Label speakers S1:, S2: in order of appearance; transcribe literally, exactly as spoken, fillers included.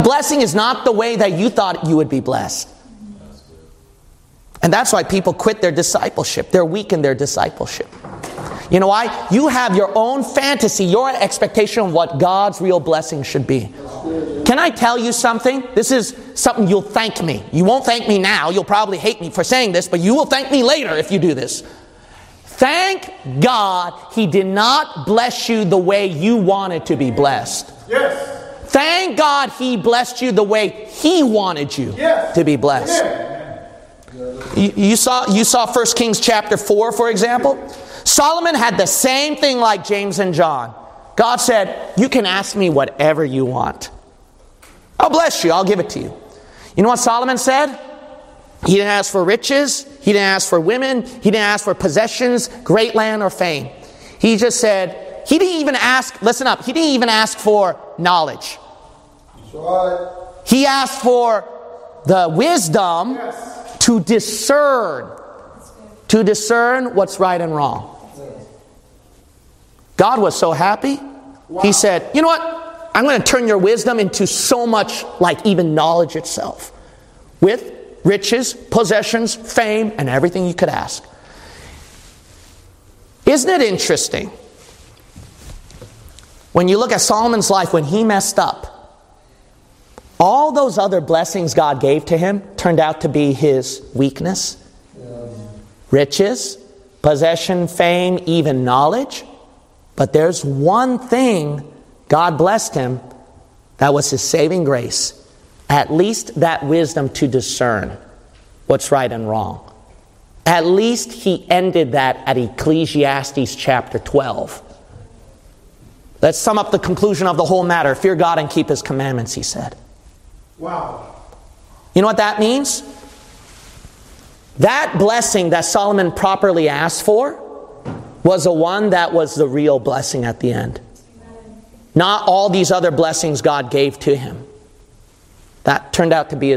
S1: blessing is not the way that you thought you would be blessed. And that's why people quit their discipleship. They're weak in their discipleship. You know why? You have your own fantasy, your expectation of what God's real blessing should be. Can I tell you something? This is something you'll thank me. You won't thank me now. You'll probably hate me for saying this, but you will thank me later if you do this. Thank God He did not bless you the way you wanted to be blessed.
S2: Yes.
S1: Thank God He blessed you the way He wanted you
S2: Yes.
S1: to be blessed. You, you saw you saw First Kings chapter four, for example. Solomon had the same thing like James and John. God said, you can ask me whatever you want. I'll bless you. I'll give it to you. You know what Solomon said? He didn't ask for riches. He didn't ask for women. He didn't ask for possessions, great land, or fame. He just said, he didn't even ask, listen up, he didn't even ask for knowledge.
S2: That's right.
S1: He asked for the wisdom
S2: Yes.
S1: to discern, to discern what's right and wrong. God was so happy.
S2: Wow.
S1: He said, you know what? I'm going to turn your wisdom into so much like even knowledge itself. With riches, possessions, fame, and everything you could ask. Isn't it interesting? When you look at Solomon's life, when he messed up, all those other blessings God gave to him turned out to be his weakness. Yeah. Riches, possession, fame, even knowledge. But there's one thing God blessed him that was His saving grace. At least that wisdom to discern what's right and wrong. At least He ended that at Ecclesiastes chapter twelve. Let's sum up the conclusion of the whole matter. Fear God and keep His commandments, He said.
S2: Wow.
S1: You know what that means? That blessing that Solomon properly asked for was the one that was the real blessing at the end. Not all these other blessings God gave to him. That turned out to be